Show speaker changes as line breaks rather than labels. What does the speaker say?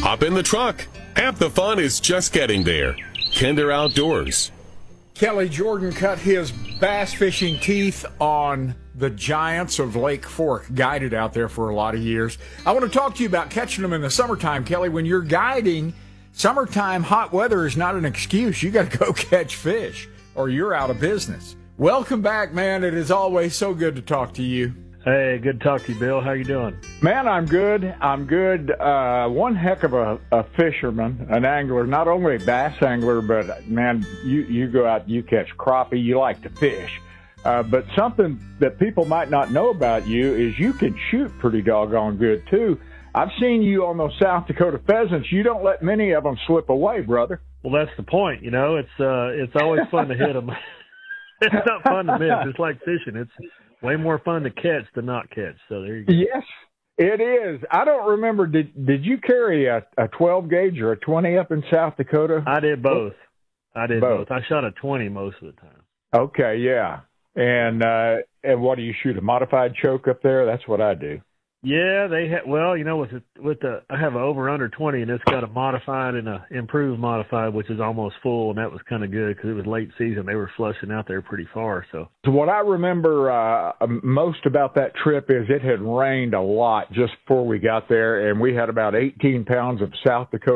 Hop in the truck. Half the fun is just getting there. Kinder Outdoors.
Kelly Jordan cut his bass fishing teeth on the giants of Lake Fork, guided out there for a lot of years. I want to talk to you about catching them in the summertime, Kelly. When you're guiding, summertime hot weather is not an excuse. You got to go catch fish or you're out of business. Welcome back, man. It is always so good to talk to you.
Hey, good to talk to you, Bill. How you doing?
Man, I'm good. One heck of a fisherman, an angler, not only a bass angler, but, man, you go out and you catch crappie. You like to fish. But something that people might not know about you is you can shoot pretty doggone good, too. I've seen you on those South Dakota pheasants. You don't let many of them slip away, brother.
Well, that's the point. You know, it's always fun to hit them. It's not fun to miss. It's like fishing. It's way more fun to catch than not catch. So there you go.
Yes, it is. I don't remember. Did you carry a 12 gauge or a 20 up in South Dakota?
I did both. I shot a 20 most of the time.
Okay, yeah. And what do you shoot? A modified choke up there? That's what I do.
Yeah, they well, you know, I have an over under 20, and it's got a modified and a improved modified, which is almost full, and that was kind of good because it was late season. They were flushing out there pretty far. So
what I remember most about that trip is it had rained a lot just before we got there, and we had about 18 pounds of South Dakota